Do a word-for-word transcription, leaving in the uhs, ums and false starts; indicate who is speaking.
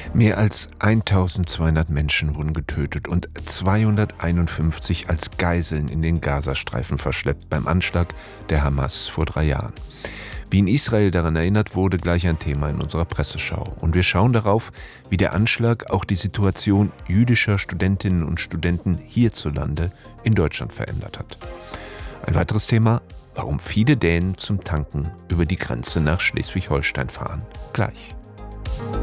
Speaker 1: Mehr als eintausendzweihundert Menschen wurden getötet und zweihunderteinundfünfzig als Geiseln in den Gazastreifen verschleppt beim Anschlag der Hamas vor drei Jahren. Wie in Israel daran erinnert wurde, gleich ein Thema in unserer Presseschau. Und wir schauen darauf, wie der Anschlag auch die Situation jüdischer Studentinnen und Studenten hierzulande in Deutschland verändert hat. Ein weiteres Thema: Warum viele Dänen zum Tanken über die Grenze nach Schleswig-Holstein fahren. Gleich.